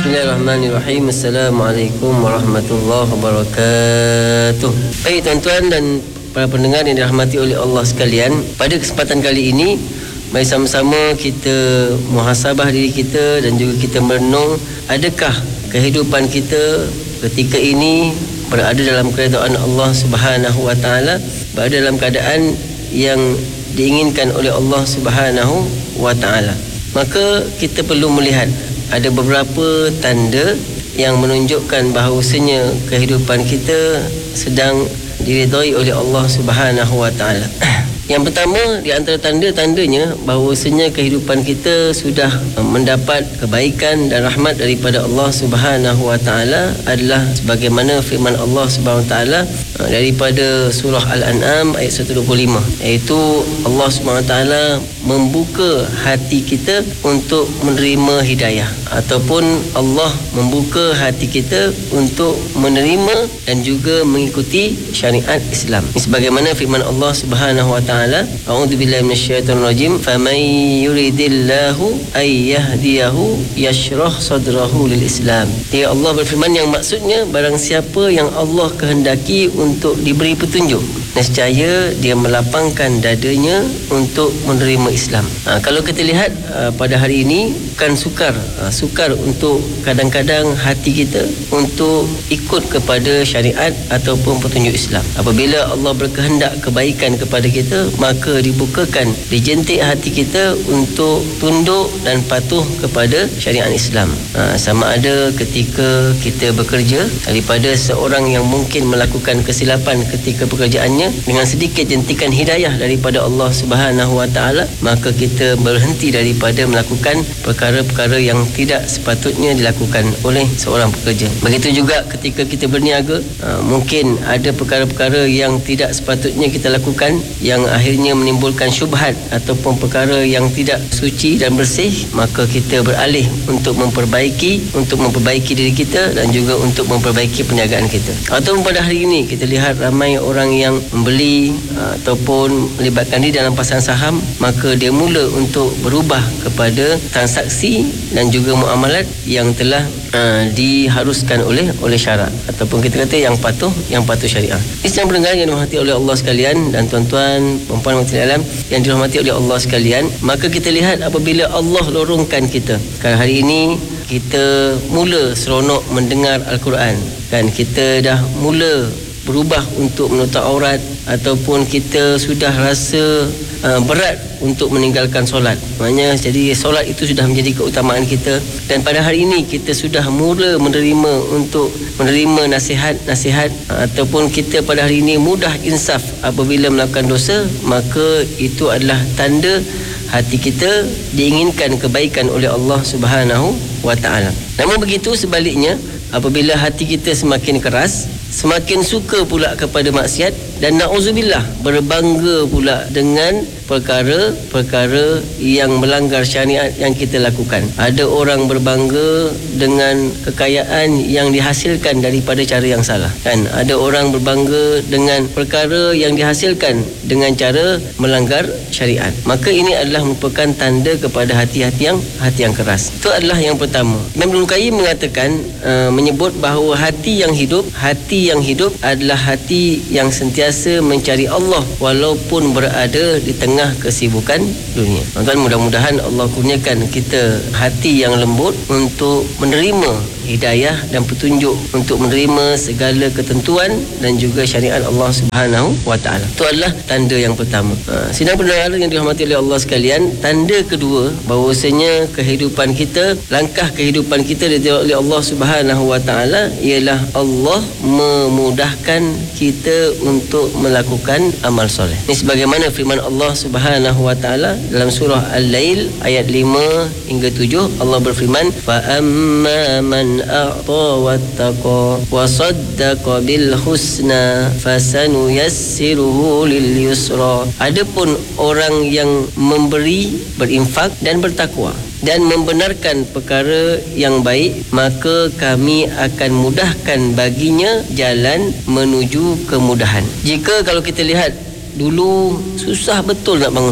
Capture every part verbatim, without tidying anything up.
Bismillahirrahmanirrahim. Assalamualaikum warahmatullahi wabarakatuh. Baik tuan-tuan dan para pendengar yang dirahmati oleh Allah sekalian, pada kesempatan kali ini mari sama-sama kita muhasabah diri kita dan juga kita merenung adakah kehidupan kita ketika ini berada dalam keredaan Allah Subhanahu wa taala, berada dalam keadaan yang diinginkan oleh Allah Subhanahu wa taala. Maka kita perlu melihat ada beberapa tanda yang menunjukkan bahawasanya kehidupan kita sedang diridai oleh Allah Subhanahu wa taala. Yang pertama di antara tanda-tandanya bahawasanya kehidupan kita sudah mendapat kebaikan dan rahmat daripada Allah Subhanahu wa taala adalah sebagaimana firman Allah Subhanahu wa taala daripada surah Al-An'am ayat seratus dua puluh lima, iaitu Allah Subhanahu wa taala membuka hati kita untuk menerima hidayah, ataupun Allah membuka hati kita untuk menerima dan juga mengikuti syariat Islam. Ini sebagaimana firman Allah Subhanahu wa taala, a'udzubillahi minasyaitonir rajim, faman yuridillahu ay yahdiyahu yashrah sadrahu lil Islam. Ya, Allah berfirman yang maksudnya barang siapa yang Allah kehendaki untuk diberi petunjuk, nescaya dia melapangkan dadanya untuk menerima Islam. Ha, kalau kita lihat ha, pada hari ini bukan sukar ha, sukar untuk kadang-kadang hati kita untuk ikut kepada syariat ataupun petunjuk Islam. Apabila Allah berkehendak kebaikan kepada kita, maka dibukakan, dijentik hati kita untuk tunduk dan patuh kepada syariat Islam. Ha, sama ada ketika kita bekerja, daripada seorang yang mungkin melakukan kesilapan ketika pekerjaannya, dengan sedikit jentikan hidayah daripada Allah Subhanahu wa taala, maka kita berhenti daripada melakukan perkara-perkara yang tidak sepatutnya dilakukan oleh seorang pekerja. Begitu juga ketika kita berniaga, mungkin ada perkara-perkara yang tidak sepatutnya kita lakukan yang akhirnya menimbulkan syubhat ataupun perkara yang tidak suci dan bersih, maka kita beralih untuk memperbaiki untuk memperbaiki diri kita dan juga untuk memperbaiki perniagaan kita. Ataupun pada hari ini kita lihat ramai orang yang membeli ataupun melibatkan diri dalam pasaran saham, maka dia mula untuk berubah kepada transaksi dan juga muamalat yang telah uh, diharuskan oleh oleh syarak, ataupun kita kata yang patuh yang patuh syariah. Islam pendengar yang dirahmati oleh Allah sekalian dan tuan-tuan perempuan wanita alam yang dirahmati oleh Allah sekalian, maka kita lihat apabila Allah lorongkan kita, kan hari ini kita mula seronok mendengar Al-Quran, kan kita dah mula berubah untuk menutup aurat, ataupun kita sudah rasa uh, berat untuk meninggalkan solat. Maknanya jadi solat itu sudah menjadi keutamaan kita, dan pada hari ini kita sudah mula menerima untuk menerima nasihat-nasihat, uh, ataupun kita pada hari ini mudah insaf apabila melakukan dosa, maka itu adalah tanda hati kita diinginkan kebaikan oleh Allah Subhanahu wa taala. Namun begitu sebaliknya, apabila hati kita semakin keras, semakin suka pula kepada maksiat, dan na'udzubillah berbangga pula dengan perkara-perkara yang melanggar syariat yang kita lakukan. Ada orang berbangga dengan kekayaan yang dihasilkan daripada cara yang salah, kan? Ada orang berbangga dengan perkara yang dihasilkan dengan cara melanggar syariat. Maka ini adalah merupakan tanda kepada hati-hati yang hati yang keras. Itu adalah yang pertama. Imam Ibnu Qayyim mengatakan uh, menyebut bahawa hati yang hidup, hati yang hidup adalah hati yang sentiasa mencari Allah walaupun berada di tengah kesibukan dunia. Tuan-tuan, mudah-mudahan Allah kurniakan kita hati yang lembut untuk menerima hidayah dan petunjuk, untuk menerima segala ketentuan dan juga syariat Allah Subhanahu wa taala. Itu adalah tanda yang pertama. Ha, sidang pendengar yang dirahmati oleh Allah sekalian, tanda kedua bahawasanya kehidupan kita, langkah kehidupan kita diridai oleh Allah Subhanahu wa taala ialah Allah memudahkan kita untuk melakukan amal soleh. Ini sebagaimana firman Allah Subhanahu wa taala dalam surah Al-Lail ayat lima hingga tujuh. Allah berfirman, fa amma man a'ta wattaqa wa saddaqa bil husna fasanuyassiruhu lil yusra. Adapun orang yang memberi, berinfak dan bertakwa dan membenarkan perkara yang baik, maka kami akan mudahkan baginya jalan menuju kemudahan. Jika kalau kita lihat dulu susah betul nak bangun subuh,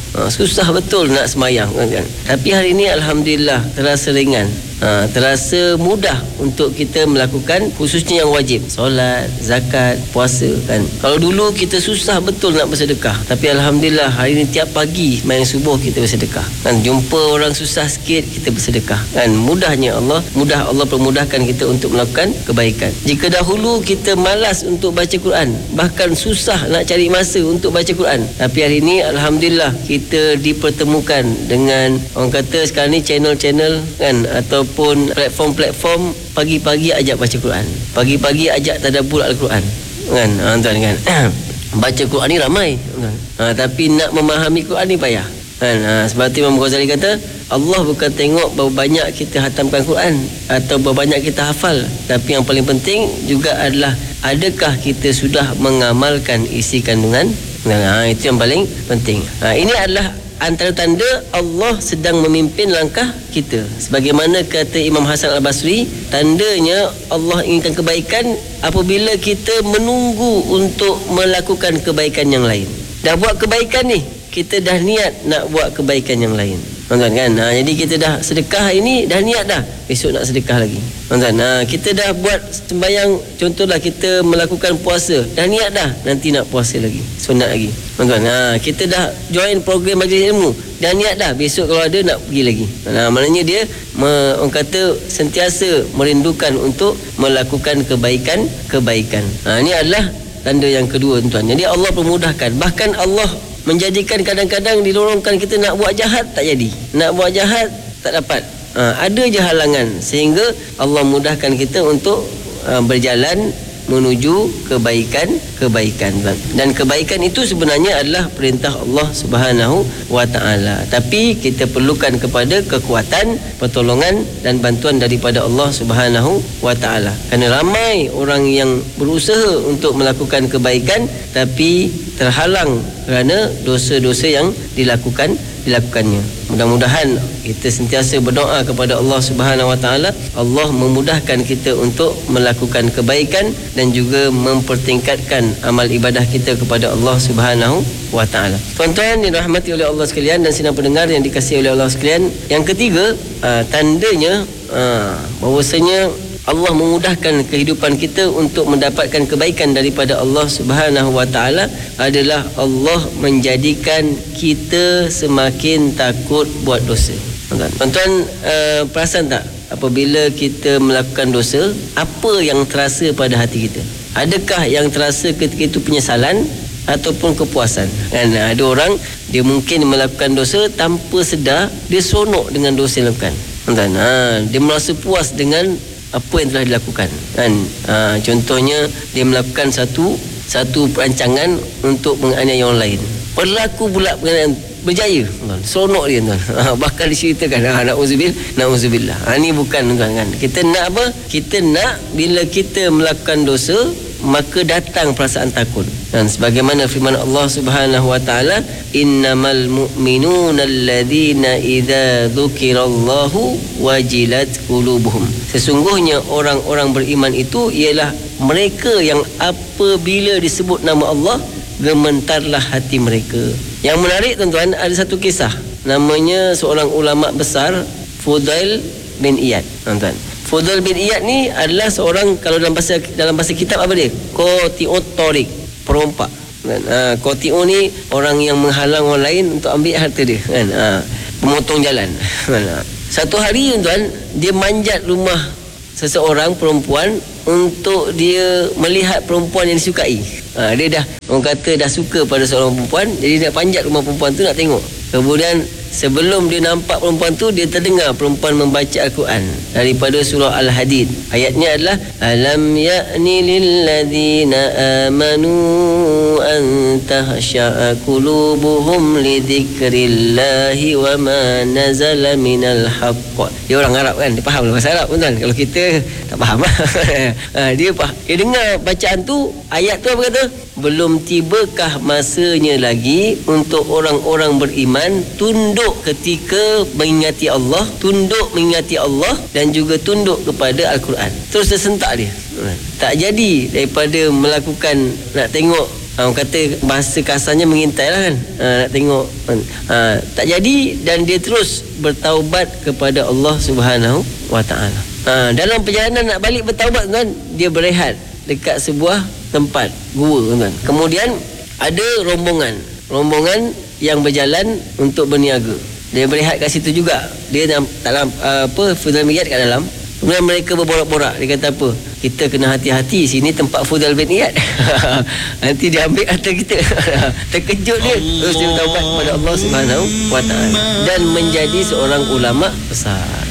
Ha, susah betul nak semayang kan. Tapi hari ini alhamdulillah terasa ringan. Ha, terasa mudah untuk kita melakukan khususnya yang wajib, solat, zakat, puasa kan. Kalau dulu kita susah betul nak bersedekah, tapi alhamdulillah hari ini tiap pagi main subuh kita bersedekah kan. Jumpa orang susah sikit kita bersedekah kan. Mudahnya Allah, mudah Allah permudahkan kita untuk melakukan kebaikan. Jika dahulu kita malas untuk baca Quran, bahkan susah nak cari masa untuk baca Quran, tapi hari ini alhamdulillah kita dipertemukan dengan orang kata sekarang ni channel-channel kan, atau pun platform-platform pagi-pagi ajak baca Quran, pagi-pagi ajak tadabbur Al-Quran kan. Ha, tuan kan. Baca Quran ni ramai kan. Ha, tapi nak memahami Quran ni payah kan. Ha, sebab tu Imam Ghazali kata Allah bukan tengok berapa banyak kita hatamkan Quran atau berapa banyak kita hafal, tapi yang paling penting juga adalah adakah kita sudah mengamalkan isi kandungan. Ha, itu yang paling penting. Ha, ini adalah antara tanda Allah sedang memimpin langkah kita. Sebagaimana kata Imam Hasan Al-Basri, tandanya Allah inginkan kebaikan apabila kita menunggu untuk melakukan kebaikan yang lain. Dah buat kebaikan ni, kita dah niat nak buat kebaikan yang lain. Tuan-tuan kan. Ha, jadi kita dah sedekah ini, dah niat dah besok nak sedekah lagi. Tuan-tuan, ha, kita dah buat sembahyang, contohlah kita melakukan puasa, dah niat dah nanti nak puasa lagi, sunat lagi. Tuan-tuan, ha, kita dah join program majlis ilmu, dah niat dah besok kalau ada nak pergi lagi. Ha, maknanya dia me, orang kata sentiasa merindukan untuk melakukan kebaikan-kebaikan. Ha, ini adalah tanda yang kedua tuan-tuan. Jadi Allah permudahkan. Bahkan Allah menjadikan kadang-kadang dilorongkan kita nak buat jahat tak jadi, nak buat jahat tak dapat. Ha, ada je halangan sehingga Allah mudahkan kita untuk ha, berjalan menuju kebaikan-kebaikan. Dan kebaikan itu sebenarnya adalah perintah Allah Subhanahu wa taala. Tapi kita perlukan kepada kekuatan, pertolongan dan bantuan daripada Allah Subhanahu wa taala. Kerana ramai orang yang berusaha untuk melakukan kebaikan tapi terhalang kerana dosa-dosa yang dilakukan dilakukannya. Mudah-mudahan kita sentiasa berdoa kepada Allah Subhanahu wa taala, Allah memudahkan kita untuk melakukan kebaikan dan juga mempertingkatkan amal ibadah kita kepada Allah Subhanahu wa taala. Tuan-tuan yang dirahmati oleh Allah sekalian dan sidang pendengar yang dikasihi oleh Allah sekalian, yang ketiga uh, tandanya uh, bahawasanya Allah memudahkan kehidupan kita untuk mendapatkan kebaikan daripada Allah Subhanahu wa taala adalah Allah menjadikan kita semakin takut buat dosa. Tuan-tuan, uh, perasan tak apabila kita melakukan dosa, apa yang terasa pada hati kita? Adakah yang terasa ketika itu penyesalan ataupun kepuasan? Kan ada orang dia mungkin melakukan dosa tanpa sedar, dia seronok dengan dosa yang dilakukan. Tuan-tuan, ha, dia merasa puas dengan apa yang telah dilakukan kan. Ha, contohnya dia melakukan satu satu perancangan untuk menganiaya orang lain, berlaku pula penganiayaan berjaya, seronok dia tuan. Ha, bahkan diceritakan, ha, na'udzubillah, na'udzubillah. Ha, ni bukan tuan kan. Kita nak apa? Kita nak bila kita melakukan dosa maka datang perasaan takut. Dan sebagaimana firman Allah Subhanahu wa taala, innamal mu'minuna alladzina idza dzukirallahu wajilat qulubuhum. Sesungguhnya orang-orang beriman itu ialah mereka yang apabila disebut nama Allah gemetarlah hati mereka. Yang menarik tuan-tuan, ada satu kisah, namanya seorang ulama besar, Fudail bin Iyad. Tuan-tuan, Fudail bin Iyad ni adalah seorang, kalau dalam bahasa dalam bahasa kitab apa dia? Qati'ut tariq, perompak. Kan? Ha, Qati'u ni orang yang menghalang orang lain untuk ambil harta dia, kan? Ha, pemotong jalan. Satu hari tuan, dia manjat rumah seseorang perempuan untuk dia melihat perempuan yang disukai. Ha, dia dah, orang kata dah suka pada seorang perempuan, jadi dia panjat rumah perempuan tu nak tengok. Kemudian sebelum dia nampak perempuan tu, dia terdengar perempuan membaca Al-Quran daripada surah Al-Hadid. Ayatnya adalah alam ya'ni lilladzina amanu an tahsha'a qulubuhum li dzikrillahi wa ma nazala minal haqq. Dia orang Arab kan, dia faham bahasa Arab tuan. Kalau kita tak faham. ha, dia faham. Dia dengar bacaan tu, ayat tu apa kata? Belum tibakah masanya lagi untuk orang-orang beriman tunduk ketika mengingati Allah, tunduk mengingati Allah dan juga tunduk kepada Al-Quran. Terus tersentak dia. Tak jadi daripada melakukan nak tengok Ha, orang kata bahasa kasarnya mengintai lah kan. Ha, nak tengok. Ha, tak jadi dan dia terus bertaubat kepada Allah Subhanahu Wa Taala. Ha, dalam perjalanan nak balik bertaubat kan, dia berehat dekat sebuah tempat gua kan. Kemudian ada rombongan, rombongan yang berjalan untuk berniaga. Dia berehat kat situ juga. Dia dalam, dalam uh, apa Fudal bin Iyad kat dalam. Kemudian mereka berborak-borak. Dia kata apa? Kita kena hati-hati, sini tempat Fudal bin Iyad. Nanti dia ambil harta kita. Terkejut dia. Terus dia bertaubat kepada Allah Subhanahu Wa Taala dan menjadi seorang ulama besar.